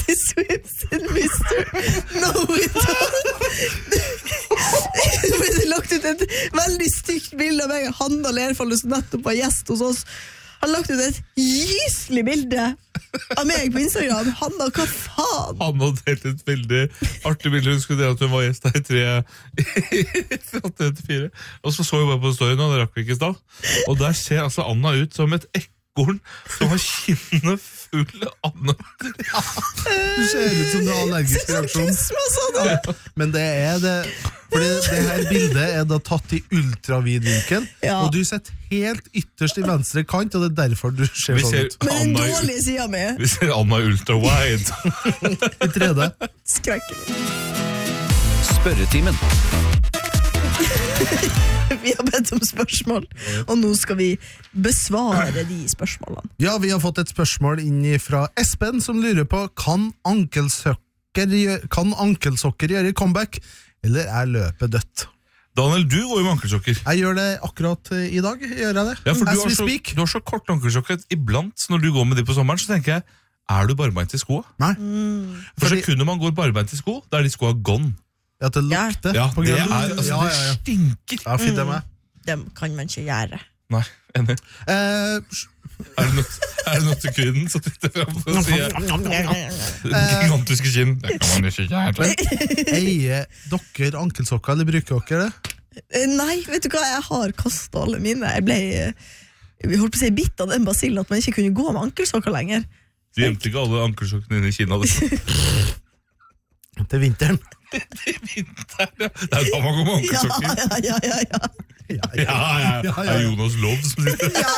swims in Mr. Know-It-All. Det lagt ut et veldig stygt bilde av meg. Hanna Lerfold, som nettopp var gjest hos oss, har lagt ut et gyselig bilde av meg på Instagram. Hanna, hva faen? Han hadde delt et veldig artig bilde. Hun skulle dele at hun var gjest her i 3-4. Og så jeg bare på storyen, og det rakk vi ikke i stad. Og der ser altså Anna ut som et ekorn som har kinnene fulle av nøtter. Du ser ut som du har allergisk reaksjon. Men det det. Fordi det her bildet da tatt i ultravidvinkel, og du setter helt ytterst i venstre kant, og det derfor du ser sånn ut. Men den dårlige siden med. Vi ser Anna ultra-wide. I 3D. Skrekkelig. Spørretimen. Vi har bedt om spørsmål, og nå skal vi besvare de spørsmålene. Ja, vi har fått et spørsmål inn fra Espen, som lurer på, kan ankelsokker gjøre comeback, eller løpet dødt? Daniel, du går jo med ankelsokker. Jeg gjør det akkurat i dag, gjør jeg det? Ja, for du har så kort ankelsokker at iblant når du går med de på sommeren, så tenker jeg, du barbeint i skoa? Nei. For sekund når man går barbeint i sko, da de skoa gone. Ja, det lukter. Ja, det det stinker. Ja, fint det med. Det kan man ikke gjøre. Nei, enig. Det noe til kuden som titter frem for å si gigantiske kinn? Det kan man ikke gjøre. Eier dere ankelsokker, eller bruker dere det? Nei, vet du hva, jeg har kastet alle mine. Jeg ble, vi holdt på å si, bitt av den basillen at man ikke kunne gå med ankelsokker lenger. Du gjemte ikke alle ankelsokkene inne i kinna? Til vinteren. Til vinteren, ja. Det da man går med ankelsokker. Ja, Jonas Lov som sitter. Ja.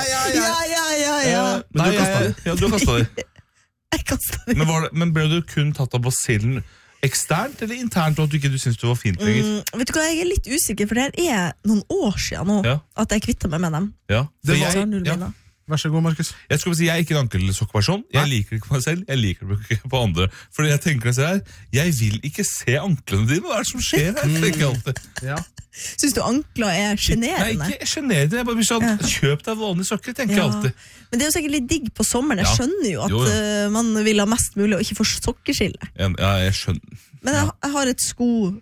Men du kastet det. Ja, du har kastet det. Jeg kastet det. Men ble du kun tatt av basillen eksternt eller internt, og at du ikke synes du var fint lenger? Vet du hva, jeg litt usikker, for det noen år siden nå at jeg kvittet meg med dem. Ja, Vær så god, Markus. Jeg skal si, jeg ikke en ankelsokkperson. Jeg liker ikke meg selv, jeg liker det ikke på andre. Fordi jeg tenker jeg vil ikke se anklene dine. Hva det som skjer her? Tenker jeg alltid. Ja. Synes du ankler generende? Nei, ikke generende. Jeg bare vil kjøp deg vanlige sokker, tenker jeg alltid. Men det jo sikkert litt digg på sommeren. Jeg skjønner jo at man vil ha mest mulig og ikke få sokkeskille. Ja, jeg skjønner. Men jeg har et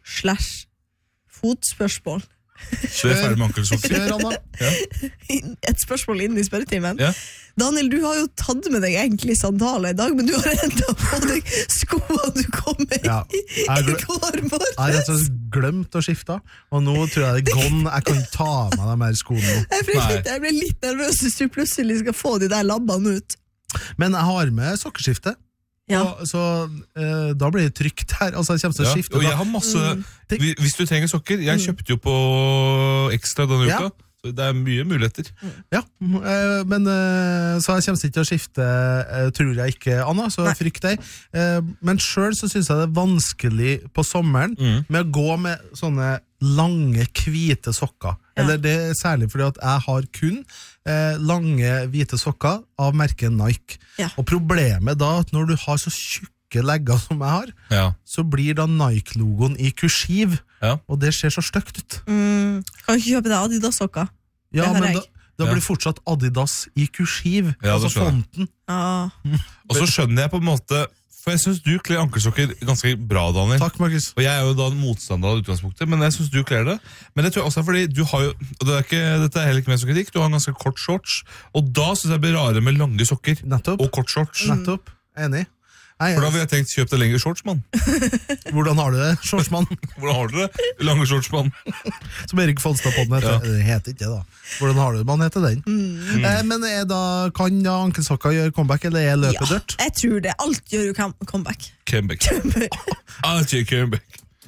sko/fotspørsmål. Så jeg ferdig med ankelsokker. Et spørsmål inn i spørretimen. Daniel, du har jo tatt med deg egentlig sandaler i dag, men du har enda på deg skoene du kom med i går morges. Jeg har rett og slett glemt å skifte, og nå tror jeg det gone. Jeg kan ta med de her skoene nå. Jeg ble litt nervøs hvis du plutselig skal få de der labbene ut. Men jeg har med sokkeskifte. Så da blir det trygt her. Altså jeg kommer til å skifte. Og jeg har masse hvis du trenger sokker, jeg kjøpte jo på Ekstra denne uka, så det mye muligheter. Ja, men så jeg kommer ikke til å skifte, tror jeg ikke, Anna, så frykt deg. Men selv så synes jeg det vanskelig på sommeren med å gå med sånne lange, hvite sokker. Eller det særlig fordi at jeg har kun lange, hvite sokker av merket Nike. Og problemet da, at når du har så tjukke legger som jeg har, så blir da Nike-logoen i kursiv, og det ser så støkt ut. Kan du ikke kjøpe deg Adidas-sokker? Ja, men da blir fortsatt Adidas i kursiv, altså fonten. Og så skjønner jeg på en måte, for jeg synes du kler ankelsokker ganske bra, Daniel. Takk, Markus. Og jeg jo da en motstander av utgangspunktet, men jeg synes du kler det. Men det tror jeg også fordi du har jo, og dette heller ikke mer som kritikk, du har en ganske kort shorts, og da synes jeg det blir rare med lange sokker og kort shorts. Nettopp, enig. For da vil jeg tenkt, kjøp deg lengre shorts, mann. Hvordan har du det, shortsmann? Hvordan har du det? Lange shorts, mann. Som Erik Folstad på den heter. Det heter ikke det da. Hvordan har du det, man heter den? Men kan da ankelsokker gjøre comeback, eller løpet dørt? Jeg tror det. Alt gjør jo comeback. Alt gjør comeback.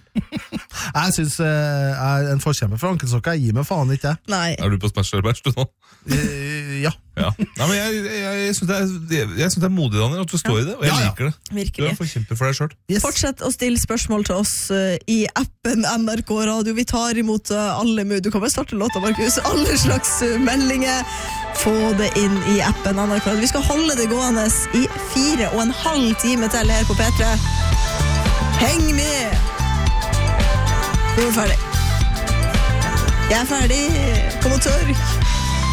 Jeg synes jeg en forkjemper for ankelsokker. Jeg gir meg faen ikke. Nei. Er du på Smash eller Bash, du nå? Ja. Nei, men jeg synes det modig, Daniel, at du står i det, og jeg liker det. Virkelig. Du forkjemper for deg selv. Fortsett å stille spørsmål til oss i appen NRK Radio. Vi tar imot alle Du kan bare starte låta, Markus. Alle slags meldinger. Få det inn i appen NRK Radio. Vi skal holde det gående i 4,5 timer til her på P3. Heng med! Vi er ferdig. Jeg er ferdig. Kom og tørk.